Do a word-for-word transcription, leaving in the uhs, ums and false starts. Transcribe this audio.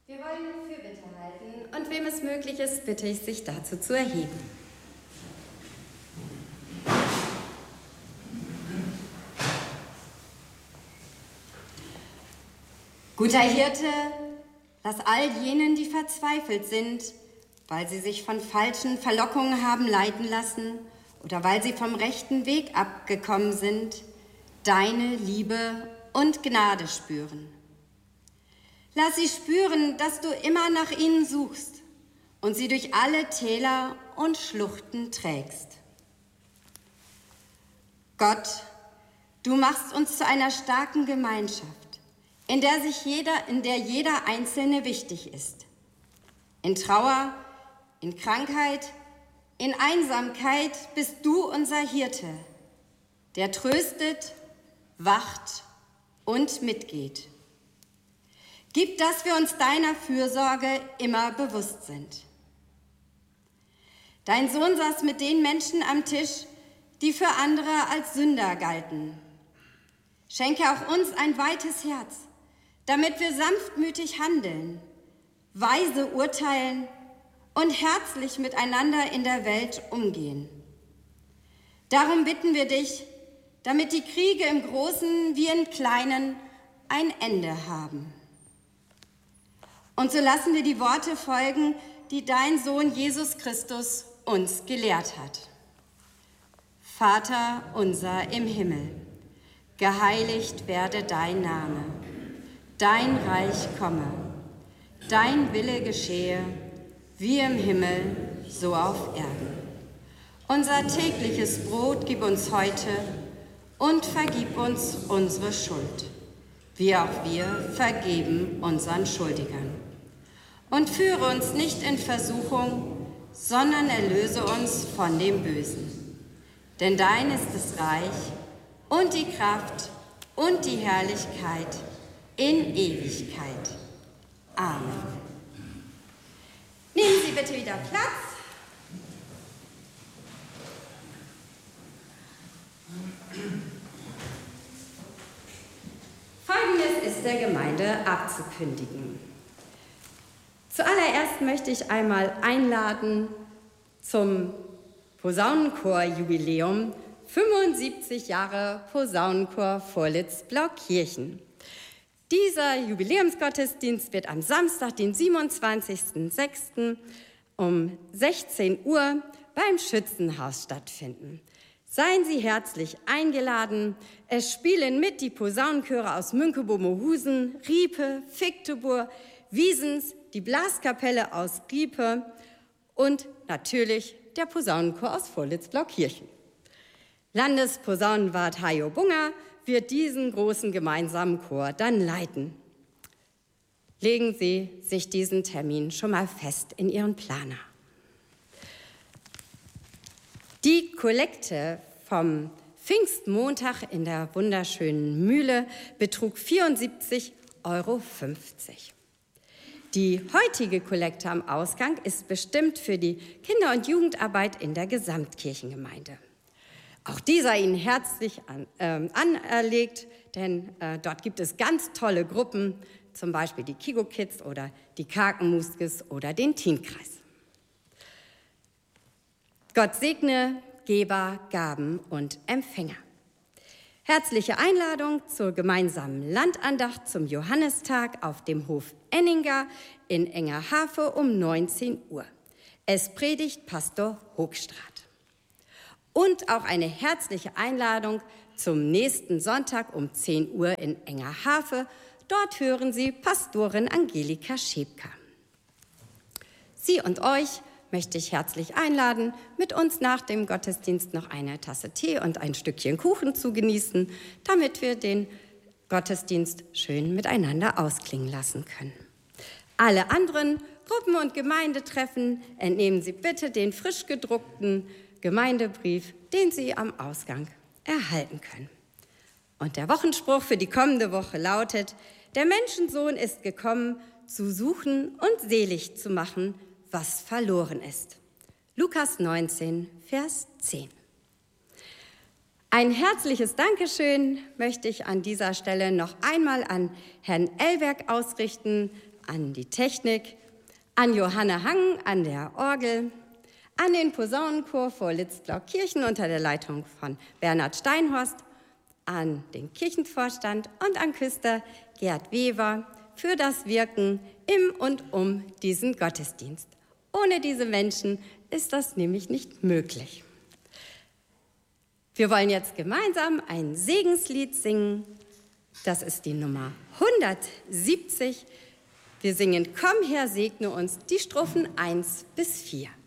Wir wollen Fürbitte halten und wem es möglich ist, bitte ich, sich dazu zu erheben. Guter Hirte, lass all jenen, die verzweifelt sind, weil sie sich von falschen Verlockungen haben leiten lassen oder weil sie vom rechten Weg abgekommen sind, deine Liebe und Gnade spüren. Lass sie spüren, dass du immer nach ihnen suchst und sie durch alle Täler und Schluchten trägst. Gott, du machst uns zu einer starken Gemeinschaft, in der sich jeder, in der jeder Einzelne wichtig ist. In Trauer, in Krankheit, in Einsamkeit bist du unser Hirte, der tröstet, wacht und mitgeht. Gib, dass wir uns deiner Fürsorge immer bewusst sind. Dein Sohn saß mit den Menschen am Tisch, die für andere als Sünder galten. Schenke auch uns ein weites Herz, damit wir sanftmütig handeln, weise urteilen und herzlich miteinander in der Welt umgehen. Darum bitten wir dich, damit die Kriege im Großen wie im Kleinen ein Ende haben. Und so lassen wir die Worte folgen, die dein Sohn Jesus Christus uns gelehrt hat. Vater unser im Himmel, geheiligt werde dein Name. Dein Reich komme, dein Wille geschehe, wie im Himmel, so auf Erden. Unser tägliches Brot gib uns heute und vergib uns unsere Schuld, wie auch wir vergeben unseren Schuldigern. Und führe uns nicht in Versuchung, sondern erlöse uns von dem Bösen. Denn dein ist das Reich und die Kraft und die Herrlichkeit in Ewigkeit. Amen. Nehmen Sie bitte wieder Platz. Folgendes ist der Gemeinde abzukündigen. Zuallererst möchte ich einmal einladen zum Posaunenchor-Jubiläum fünfundsiebzig Jahre Posaunenchor Vorlitz-Blaukirchen. Dieser Jubiläumsgottesdienst wird am Samstag, den siebenundzwanzigsten sechsten um sechzehn Uhr beim Schützenhaus stattfinden. Seien Sie herzlich eingeladen. Es spielen mit die Posaunenchöre aus Münkebo-Mohusen, Riepe, Vigteburg, Wiesens, die Blaskapelle aus Riepe und natürlich der Posaunenchor aus Vorlitz-Blaukirchen. Landesposaunenwart Hajo Bunger wird diesen großen gemeinsamen Chor dann leiten. Legen Sie sich diesen Termin schon mal fest in Ihren Planer. Die Kollekte vom Pfingstmontag in der wunderschönen Mühle betrug vierundsiebzig Euro fünfzig. Die heutige Kollekte am Ausgang ist bestimmt für die Kinder- und Jugendarbeit in der Gesamtkirchengemeinde. Auch dieser Ihnen herzlich an, äh, anerlegt, denn äh, dort gibt es ganz tolle Gruppen, zum Beispiel die Kigo Kids oder die Kakenmuskes oder den Teenkreis. Gott segne Geber, Gaben und Empfänger. Herzliche Einladung zur gemeinsamen Landandacht zum Johannistag auf dem Hof Enninger in Engerhafe um neunzehn Uhr. Es predigt Pastor Hochstraat. Und auch eine herzliche Einladung zum nächsten Sonntag um zehn Uhr in Engerhafe. Dort hören Sie Pastorin Angelika Schäbka. Sie und euch möchte ich herzlich einladen, mit uns nach dem Gottesdienst noch eine Tasse Tee und ein Stückchen Kuchen zu genießen, damit wir den Gottesdienst schön miteinander ausklingen lassen können. Alle anderen Gruppen- und Gemeindetreffen entnehmen Sie bitte den frisch gedruckten Gemeindebrief, den Sie am Ausgang erhalten können. Und der Wochenspruch für die kommende Woche lautet: Der Menschensohn ist gekommen, zu suchen und selig zu machen, was verloren ist. Lukas neunzehn, Vers zehn. Ein herzliches Dankeschön möchte ich an dieser Stelle noch einmal an Herrn Ellberg ausrichten an die Technik, an Johanne Hang an der Orgel, an den Posaunenchor vor Litzblaukirchen unter der Leitung von Bernhard Steinhorst, an den Kirchenvorstand und an Küster Gerd Weber für das Wirken im und um diesen Gottesdienst. Ohne diese Menschen ist das nämlich nicht möglich. Wir wollen jetzt gemeinsam ein Segenslied singen. Das ist die Nummer hundertsiebzig. Wir singen Komm her, segne uns, die Strophen eins bis vier.